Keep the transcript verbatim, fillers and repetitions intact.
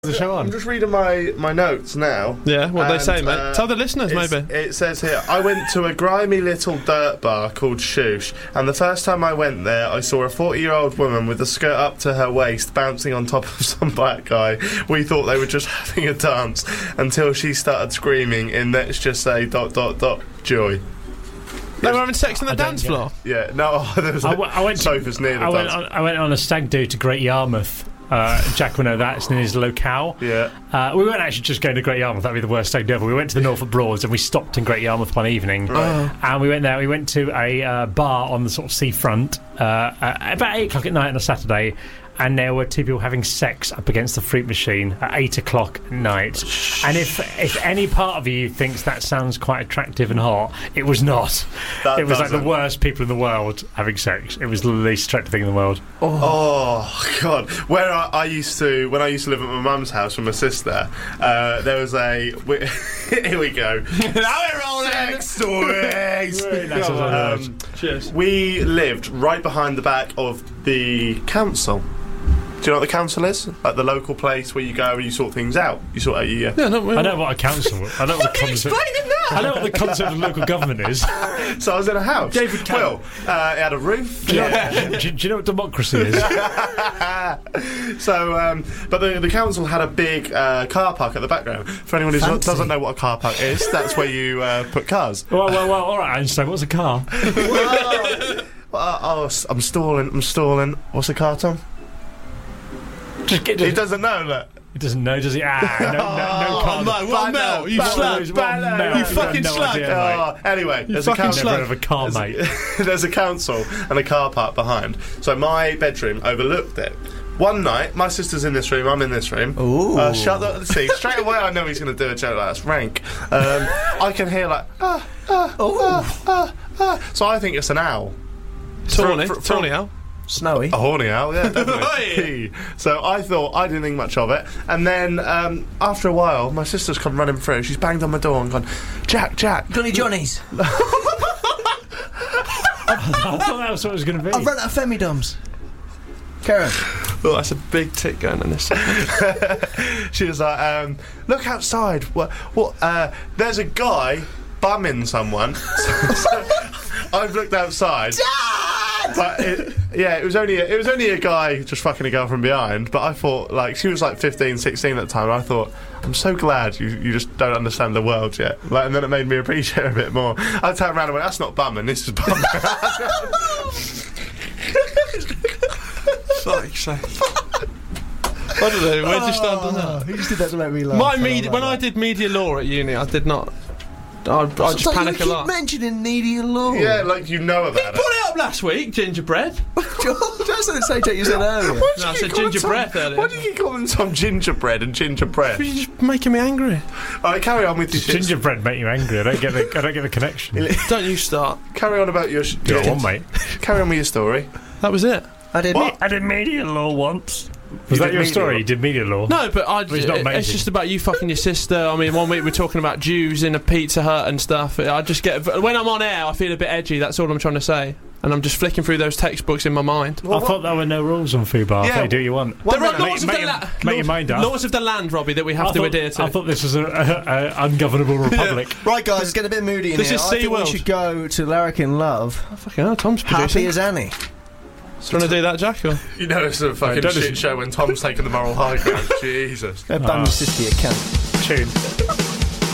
The show on. I'm just reading my, my notes now. Yeah, what and, they say, mate. Uh, Tell the listeners, maybe. It says here, I went to a grimy little dirt bar called Shoosh, and the first time I went there, I saw a forty-year-old woman with a skirt up to her waist bouncing on top of some black guy. We thought they were just having a dance until she started screaming in, let's just say, dot, dot, dot, joy. They were having sex on the I dance floor? Yeah, no, there was I, like w- I went sofas to, near the I went, dance. on, I went on a stag do to Great Yarmouth. Uh, Jack will know that's in his locale. Yeah. Uh, we weren't actually just going to Great Yarmouth, that'd be the worst stag do ever. We went to the Norfolk Broads and we stopped in Great Yarmouth one evening. Right. And we went there, we went to a uh, bar on the sort of seafront uh, at about eight o'clock at night on a Saturday, and there were two people having sex up against the fruit machine at eight o'clock at night. And if if any part of you thinks that sounds quite attractive and hot, it was not. That it was like doesn't. the worst people in the world having sex. It was the least attractive thing in the world. Oh God! Where I, I used to, when I used to live at my mum's house with my sister, uh, there was a. We, here we go. Now we're rolling. Sex stories. That's what I um, Cheers. we lived right behind the back of the council. Do you know what the council is? Like the local place where you go and you sort things out. You sort out your. Yeah, no, I know what a council. I know what the concept. I know what the concept of local government is. So I was in a house. David Cameron. Well, uh, it had a roof. Do you, know, do, do you know what democracy is? So, um, but the, the council had a big uh, car park at the background. For anyone who Fancy. doesn't know what a car park is, that's where you uh, put cars. Well, well, well. All right, Einstein. What's a car? Well, uh, oh, s- I'm stalling. I'm stalling. What's a car, Tom? Just get. He doesn't know that. He doesn't know, does he? Ah, no, no, no Oh, car. no, what a melt. You Bad slag. news, bad Well, news. no, You fucking no slag. idea, mate. Oh, anyway, there's a fucking council. Never heard of a car, mate. There's a council and a car park behind. So my bedroom overlooked it. One night, my sister's in this room, I'm in this room. Ooh. Uh, shut the see straight away. I know he's going to do a joke like that's rank. Um, I can hear like ah ah ah ah ah. So I think it's an owl, Tawny. For- for- Tawny owl. Snowy. a horny owl. Yeah, definitely. So I thought I didn't think much of it, and then um, after a while, my sister's come running through. She's banged on my door and gone, Jack, Jack. Got any Johnnies? I thought that was what it was going to be. I've run out of Femidoms. Karen. Oh, that's a big tick going on this. She was like, um, look outside. What? What? Uh, there's a guy bumming someone. so, so I've looked outside. But it, yeah, it was only a, it was only a guy just fucking a girl from behind. But I thought, like, she was like fifteen, sixteen at the time. And I thought, I'm so glad you, you just don't understand the world yet. Like, and then it made me appreciate it a bit more. I turned around and went, that's not bumming, this is bumming. Fuck's sake. I don't know, where'd you stand on that? Who just did that to make me laugh? My I media, like when that. I did media law at uni, I did not. I, I just So panic you a keep lot. mentioning media law. Yeah, like you know about Put it. it up last week, gingerbread. That's the same thing you said earlier. Why do No, I you said keep calling gingerbread Tom- earlier. Why do you keep calling Tom gingerbread and gingerbread? You're just making me angry. Alright, carry on with your shit. Gingerbread make you angry. I don't get the. I don't get the connection. Don't you start. Carry on about your. Sh- Go on, mate. Carry on with your story. That was it. I did. What? I did media law once. You Was that did your media story? law? You did media law. No, but I, he's not it- it's amazing. just about you fucking your sister. I mean, one week we're talking about Jews in a Pizza Hut and stuff. I just get when I'm on air, I feel a bit edgy. That's all I'm trying to say. And I'm just flicking through those textbooks in my mind. I thought there were no rules on Fubar. I Yeah. thought you do what you want. One There are minute. laws of Make- the make la- your- make your mind up. laws of the land, Robbie, that we have I to thought, adhere to. I thought this was an ungovernable republic. Right, guys, it's getting a bit moody in This here. is I think SeaWorld. we should go to Larrikin Love. Oh, fucking hell, Tom's Happy producing. as Annie. Do you want to do that, Jack? Or? You know it's a fucking don't shit listen- show when Tom's taking the moral high ground. Jesus. Go bum your sister, you cunt. Tune.